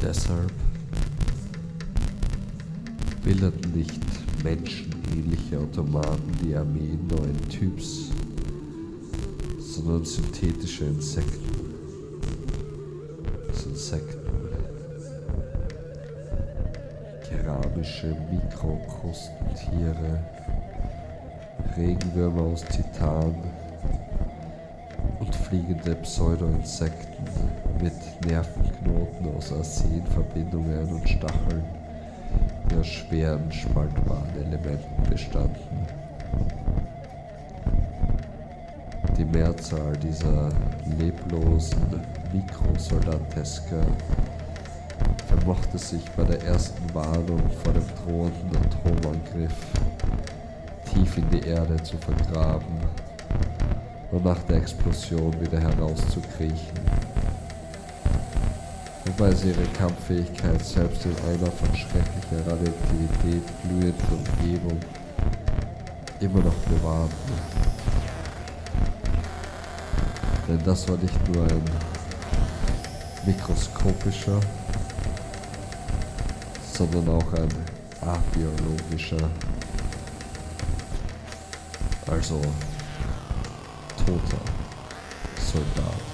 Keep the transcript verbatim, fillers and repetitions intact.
Deshalb bilderten nicht menschenähnliche Automaten die Armee neuen Typs, sondern synthetische Insekten. Insekten. Keramische Mikrokrustentiere, Regenwürmer aus Titan und fliegende Pseudoinsekten mit Nervenknoten aus Arsenverbindungen und Stacheln, die aus schweren, spaltbaren Elementen bestanden. Die Mehrzahl dieser leblosen Mikrosoldateska vermochte sich bei der ersten Warnung vor dem drohenden Atomangriff tief in die Erde zu vergraben und nach der Explosion wieder herauszukriechen, wobei sie ihre Kampffähigkeit selbst in einer von schrecklicher Radioaktivität glühenden Umgebung immer noch bewahrten. Denn das war nicht nur ein mikroskopischer, sondern auch ein abiologischer, also toter Soldat.